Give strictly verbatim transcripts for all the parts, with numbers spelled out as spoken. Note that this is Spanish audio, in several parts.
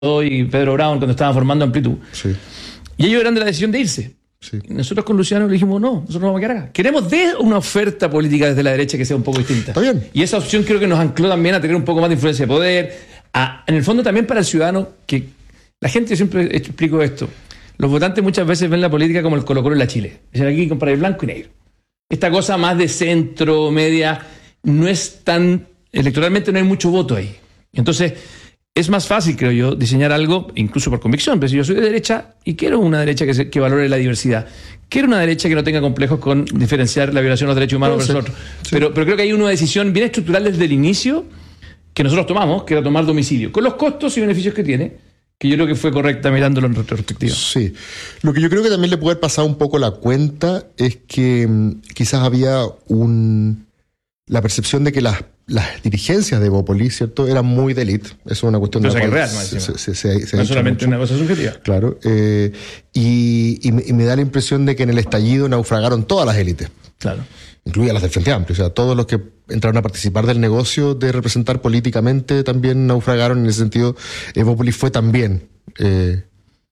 y Pedro Brown cuando estaban formando Amplitud. Sí. Y ellos eran de la decisión de irse. Sí. Y nosotros con Luciano le dijimos, no, nosotros no vamos a quedar acá. Queremos de una oferta política desde la derecha que sea un poco distinta. Está bien. Y esa opción creo que nos ancló también a tener un poco más de influencia de poder. A, en el fondo también para el ciudadano, que la gente, yo siempre explico esto, los votantes muchas veces ven la política como el Colo-Colo en la Chile. Dicen, aquí comprar blanco y negro. Esta cosa más de centro, media, no es tan... Electoralmente no hay mucho voto ahí. Entonces, es más fácil, creo yo, diseñar algo, incluso por convicción. Pero si yo soy de derecha y quiero una derecha que, se, que valore la diversidad, quiero una derecha que no tenga complejos con diferenciar la violación de los derechos humanos versus otros. Sí. Pero, pero creo que hay una decisión bien estructural desde el inicio que nosotros tomamos, que era tomar domicilio, con los costos y beneficios que tiene, que yo creo que fue correcta mirándolo en retrospectiva. Sí. Lo que yo creo que también le puede haber pasado un poco la cuenta es que um, quizás había un la percepción de que las, las dirigencias de Evópolis, ¿cierto?, eran muy de élite. Eso es una cuestión Pero de la que cual real, se, se, se, se, se no es solamente mucho. Una cosa subjetiva. Claro. Eh, y, y, me, y me da la impresión de que en el estallido naufragaron todas las élites. Claro. Incluidas las del Frente Amplio. O sea, todos los que entraron a participar del negocio de representar políticamente también naufragaron. En ese sentido, Evópolis fue también eh,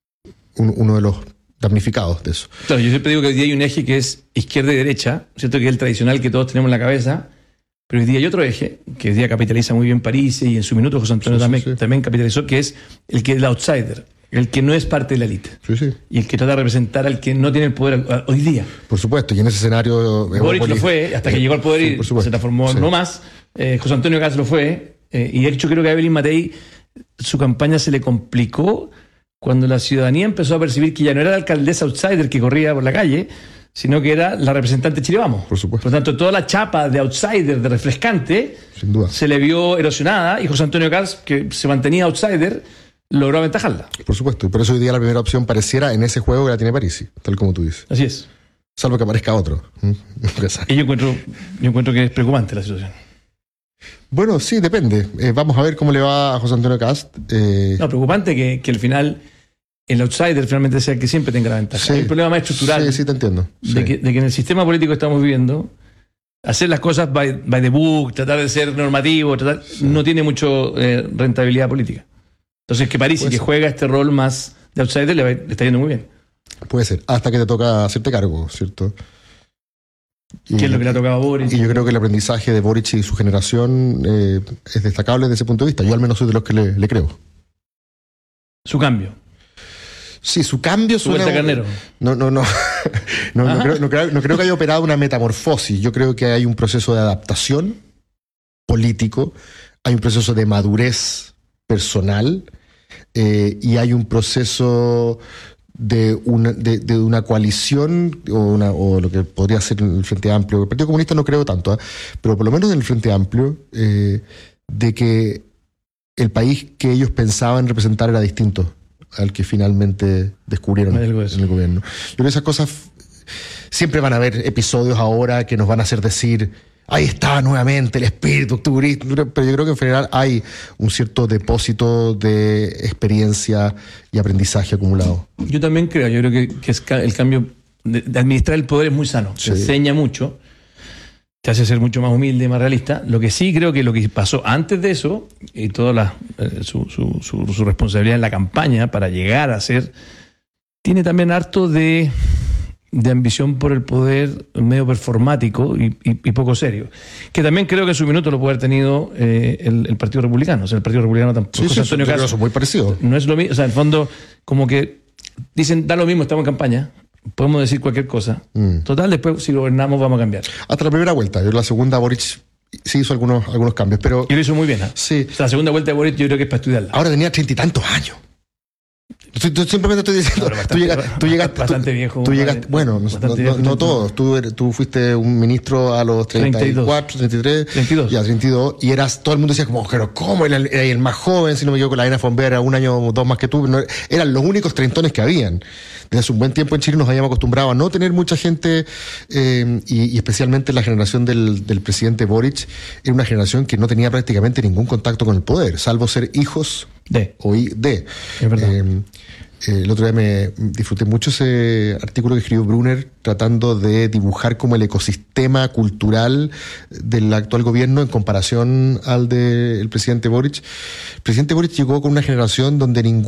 un, uno de los damnificados de eso. Claro, yo siempre digo que hoy día hay un eje que es izquierda y derecha, ¿cierto?, que es el tradicional que todos tenemos en la cabeza, pero hoy día hay otro eje, que hoy día capitaliza muy bien París y en su minuto José Antonio sí, también, sí, sí. también capitalizó, que es el que es el outsider, el que no es parte de la élite. Sí, sí. Y el que trata de representar al que no tiene el poder hoy día. Por supuesto, y en ese escenario... Boric lo fue, hasta que llegó al poder y sí, se transformó sí. no más. Eh, José Antonio Caz lo fue, eh, y de hecho creo que a Evelyn Matei su campaña se le complicó cuando la ciudadanía empezó a percibir que ya no era la alcaldesa outsider que corría por la calle, sino que era la representante Chile Vamos. Por supuesto. Por lo tanto, toda la chapa de outsider, de refrescante, sin duda, se le vio erosionada, y José Antonio Caz, que se mantenía outsider, logró aventajarla. Por supuesto, y por eso hoy día la primera opción pareciera en ese juego que la tiene Parisi, tal como tú dices. Así es. Salvo que aparezca otro. Y yo encuentro, yo encuentro que es preocupante la situación. Bueno, sí, depende. Eh, vamos a ver cómo le va a José Antonio Cast. Eh... No, preocupante que, que al final el outsider finalmente sea el que siempre tenga la ventaja. Sí, hay un problema más estructural. Sí, sí, te entiendo. De, sí. que, de que en el sistema político que estamos viviendo, hacer las cosas by, by the book, tratar de ser normativo, tratar, sí. no tiene mucho eh, rentabilidad política. Entonces, que París, que juega este rol más de outsider, le, va, le está yendo muy bien. Puede ser, hasta que te toca hacerte cargo, ¿cierto? Y, ¿qué es lo que le ha tocado a Boric? Y yo creo que el aprendizaje de Boric y su generación eh, es destacable desde ese punto de vista. Yo al menos soy de los que le, le creo. Su cambio. Sí, su cambio suena... Su carnero. No, no, no. no, no, creo, no, creo, no creo que haya operado una metamorfosis. Yo creo que hay un proceso de adaptación político, hay un proceso de madurez personal eh, y hay un proceso de una, de, de una coalición o, una, o lo que podría ser el Frente Amplio. El Partido Comunista no creo tanto, ¿eh? pero por lo menos en el Frente Amplio, eh, de que el país que ellos pensaban representar era distinto al que finalmente descubrieron en el gobierno. Yo creo que esas cosas siempre van a haber episodios ahora que nos van a hacer decir ahí está nuevamente el espíritu octubrista, pero yo creo que en general hay un cierto depósito de experiencia y aprendizaje acumulado. Yo también creo, yo creo que, que es el cambio de, de administrar el poder es muy sano, sí. Te enseña mucho, te hace ser mucho más humilde, más realista. Lo que sí creo que lo que pasó antes de eso, y toda la, eh, su, su, su, su responsabilidad en la campaña para llegar a ser, tiene también harto de, de ambición por el poder medio performático y, y, y poco serio. Que también creo que en su minuto lo puede haber tenido eh, el, el Partido Republicano. O sea, el Partido Republicano tampoco. Sí, sí, Antonio Caz, eso es muy parecido. No es lo mismo. O sea, en el fondo, como que dicen, da lo mismo, estamos en campaña. Podemos decir cualquier cosa. Mm. Total, después si gobernamos vamos a cambiar. Hasta la primera vuelta. Yo la segunda Boric sí hizo algunos, algunos cambios, pero... Y lo hizo muy bien, ¿eh? Sí. O sea, la segunda vuelta de Boric yo creo que es para estudiarla. Ahora tenía treinta y tantos años. Tú, tú simplemente estoy diciendo... Ahora, bastante, tú llegaste... Tú llegaste bastante viejo. Tú llegaste, bueno, no, no, no, no todos. Tú, tú fuiste un ministro a los treinta y cuatro, treinta y tres... treinta y dos. Ya, treinta y dos. Y eras... Todo el mundo decía como, pero ¿cómo? Era el, era el más joven, si no me equivoco, la Elena Fonbera era un año o dos más que tú. No, eran los únicos treintones que habían. Desde hace un buen tiempo en Chile nos habíamos acostumbrado a no tener mucha gente, eh, y, y especialmente la generación del, del presidente Boric, era una generación que no tenía prácticamente ningún contacto con el poder, salvo ser hijos de, o de. Es verdad. Eh, Eh, el otro día me disfruté mucho ese artículo que escribió Brunner tratando de dibujar como el ecosistema cultural del actual gobierno en comparación al del presidente Boric. El presidente Boric llegó con una generación donde ningún